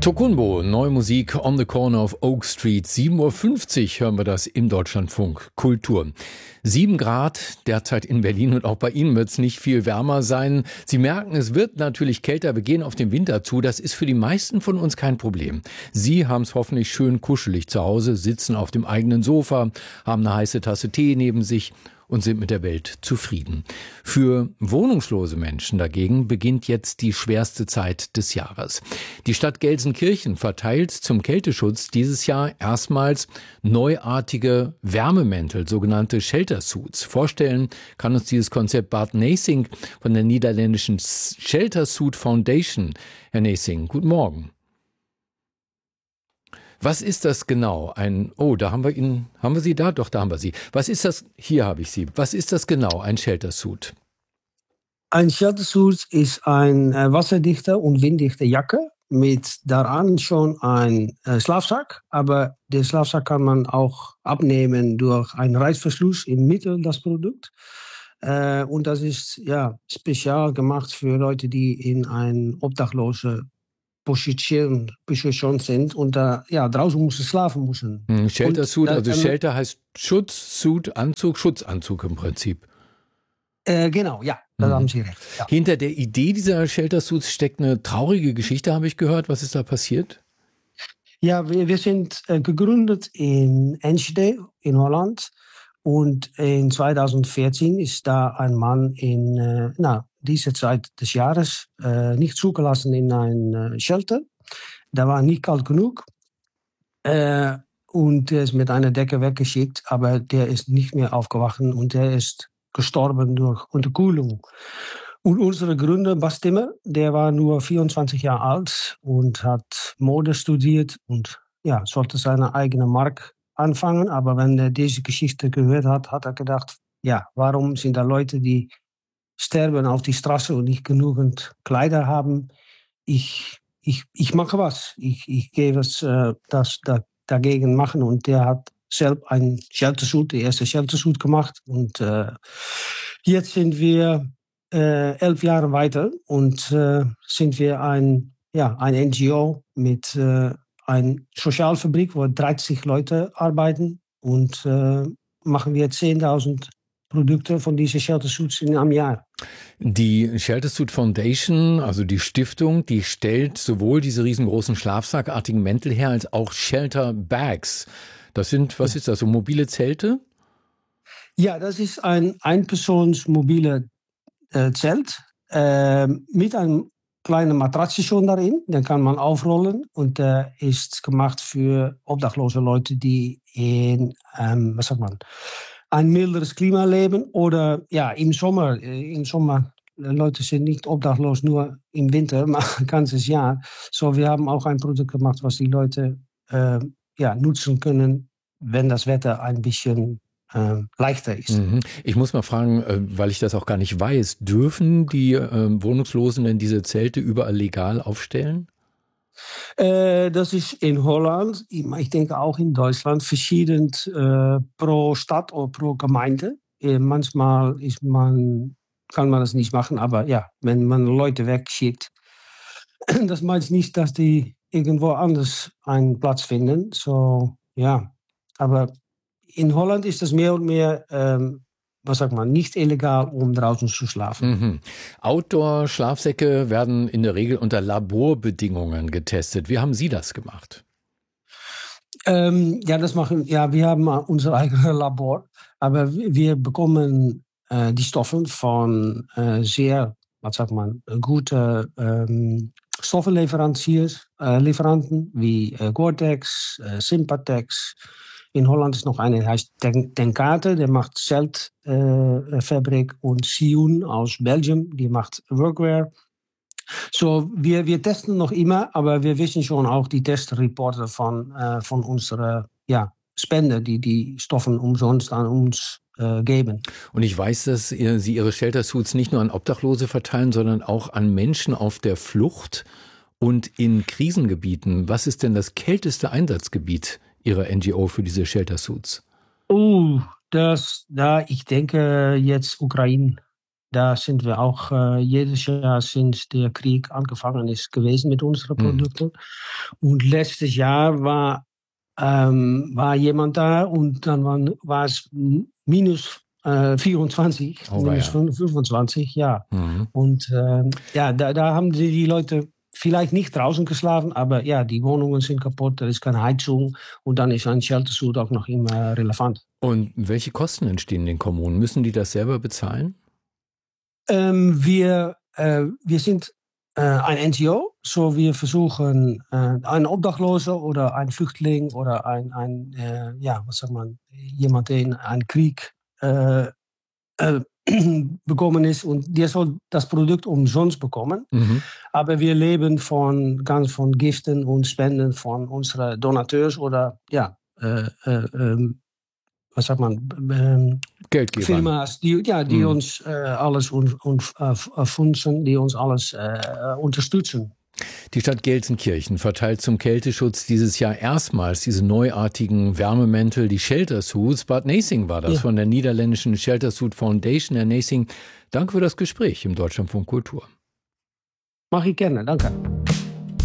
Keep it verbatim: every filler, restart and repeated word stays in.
Tokunbo, neue Musik on the corner of Oak Street. sieben Uhr fünfzig hören wir das im Deutschlandfunk Kultur. Sieben Grad derzeit in Berlin und auch bei Ihnen wird es nicht viel wärmer sein. Sie merken, es wird natürlich kälter, wir gehen auf den Winter zu. Das ist für die meisten von uns kein Problem. Sie haben es hoffentlich schön kuschelig zu Hause, sitzen auf dem eigenen Sofa, haben eine heiße Tasse Tee neben sich und sind mit der Welt zufrieden. Für wohnungslose Menschen dagegen beginnt jetzt die schwerste Zeit des Jahres. Die Stadt Gelsenkirchen verteilt zum Kälteschutz dieses Jahr erstmals neuartige Wärmemäntel, sogenannte Shelter Suits. Vorstellen kann uns dieses Konzept Bart Neesink von der niederländischen Shelter Suit Foundation. Herr Neesink, guten Morgen. Was ist das genau? Ein, oh, da haben wir ihn, haben wir Sie da? Doch, da haben wir Sie. Was ist das? Hier habe ich Sie. Was ist das genau, ein Shelter Suit? Ein Shelter Suit ist eine wasserdichte und winddichte Jacke mit daran schon ein äh, Schlafsack, aber den Schlafsack kann man auch abnehmen durch einen Reißverschluss im Mittel das Produkt. Äh, und das ist ja spezial gemacht für Leute, die in ein obdachlose Position, Position sind und da ja, draußen müssen schlafen müssen. Hm, Shelter Suit, da, also ähm, Shelter heißt Schutz, Suit, Anzug, Schutzanzug im Prinzip. Äh, genau, ja, da Mhm. haben Sie recht. Ja. Hinter der Idee dieser Shelter Suits steckt eine traurige Geschichte, habe ich gehört. Was ist da passiert? Ja, wir, wir sind äh, gegründet in Enschede in Holland und in zweitausendvierzehn ist da ein Mann in äh, na, dieser Zeit des Jahres äh, nicht zugelassen in ein äh, Shelter. Da war nicht kalt genug äh, und der ist mit einer Decke weggeschickt, aber der ist nicht mehr aufgewacht und der ist gestorben durch Unterkühlung. Und unser Gründer, Bas Timmer, der war nur vierundzwanzig Jahre alt und hat Mode studiert und ja, sollte seine eigene Marke anfangen. Aber wenn er diese Geschichte gehört hat, hat er gedacht, ja, warum sind da Leute, die sterben auf die Straße und nicht genügend Kleider haben? Ich, ich, ich mache was. Ich, ich gehe was äh, das, da, dagegen machen. Und der hat selbst ein Shelter Suit, die erste Shelter Suit gemacht. Und äh, jetzt sind wir äh, elf Jahre weiter und äh, sind wir ein, ja, ein N G O mit äh, einer Sozialfabrik, wo dreißig Leute arbeiten und äh, machen wir zehntausend Produkte von diesen Shelter Suits in einem Jahr. Die Shelter Suit Foundation, also die Stiftung, die stellt sowohl diese riesengroßen schlafsackartigen Mäntel her, als auch Shelter Bags. Das sind, was ist das, so mobile Zelte? Ja, das ist ein einpersons mobile äh, Zelt äh, mit einem kleinen Matratze schon darin. Den kann man aufrollen und der äh, ist gemacht für obdachlose Leute, die in, ähm, was sagt man, ein milderes Klima leben oder ja, im Sommer. Äh, Im Sommer, äh, Leute sind nicht obdachlos nur im Winter, maar ein ganzes Jahr. So, wir haben auch ein Produkt gemacht, was die Leute äh, ja, nutzen können, wenn das Wetter ein bisschen äh, leichter ist. Mhm. Ich muss mal fragen, äh, weil ich das auch gar nicht weiß, dürfen die äh, Wohnungslosen denn diese Zelte überall legal aufstellen? Äh, das ist in Holland, ich denke auch in Deutschland, verschieden äh, pro Stadt oder pro Gemeinde. Äh, manchmal ist man, kann man das nicht machen, aber ja, wenn man Leute wegschickt, das meint nicht, dass die irgendwo anders einen Platz finden. So, ja, aber in Holland ist das mehr und mehr, ähm, was sagt man, nicht illegal, um draußen zu schlafen. Mhm. Outdoor-Schlafsäcke werden in der Regel unter Laborbedingungen getestet. Wie haben Sie das gemacht? Ähm, ja, das machen, ja, wir haben unser eigenes Labor, aber wir bekommen äh, die Stoffe von äh, sehr, was sagt man, gute ähm, Stoffenlieferantiers, äh, Lieferanten wie äh, Gore-Tex, äh, Sympatex. In Holland ist noch eine, die heißt Ten- Tenkate, der macht Zeltfabrik äh, und Sion aus Belgium, die macht Workwear. So, wir, wir testen noch immer, aber wir wissen schon auch die Testreporte von, äh, von unserer ja, Spende, die die Stoffen umsonst an uns äh, geben. Und ich weiß, dass ihr, Sie Ihre Shelter Suits nicht nur an Obdachlose verteilen, sondern auch an Menschen auf der Flucht und in Krisengebieten. Was ist denn das kälteste Einsatzgebiet Ihrer N G O für diese Shelter Suits? Oh, das, da, ich denke jetzt Ukraine. da sind wir auch äh, jedes Jahr, since der Krieg angefangen ist, gewesen mit unseren Produkten. Mhm. Und letztes Jahr war, ähm, war jemand da und dann waren, war es minus äh, vierundzwanzig, oh, minus ja. fünfundzwanzig, ja. Mhm. Und äh, ja, da, da haben die, die Leute vielleicht nicht draußen geschlafen, aber ja, die Wohnungen sind kaputt, da ist keine Heizung und dann ist ein Shelter-Suit auch noch immer relevant. Und welche Kosten entstehen den Kommunen? Müssen die das selber bezahlen? Ähm, wir, äh, wir sind äh, ein N G O, so wir versuchen, äh, einen Obdachloser oder einen Flüchtling oder ein, ein äh, ja, was sagt man, jemand, der in einen Krieg äh, äh, bekommen ist und der soll das Produkt umsonst bekommen. Mhm. Aber wir leben von ganz von Giften und Spenden von unseren Donateurs oder ja, äh, äh, ähm, was sagt man, ähm, Geldgebern. Firma's, die, ja, die mm. uns äh, alles un, un, äh, funzen, die uns alles äh, unterstützen. Die Stadt Gelsenkirchen verteilt zum Kälteschutz dieses Jahr erstmals diese neuartigen Wärmemäntel, die Shelter-Suits. Bad Nässing war das, ja. Von der niederländischen Shelter-Suit Foundation. Herr Nässing, danke für das Gespräch im Deutschlandfunk Kultur. Mach ich gerne, danke.